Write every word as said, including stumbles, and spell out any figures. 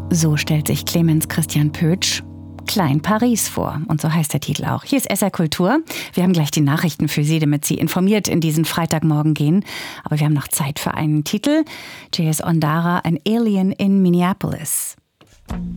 So stellt sich Clemens Christian Pötsch Klein Paris vor. Und so heißt der Titel auch. Hier ist S R Kultur. Wir haben gleich die Nachrichten für Sie, damit Sie informiert in diesen Freitagmorgen gehen. Aber wir haben noch Zeit für einen Titel. J S Ondara, An Alien in Minneapolis.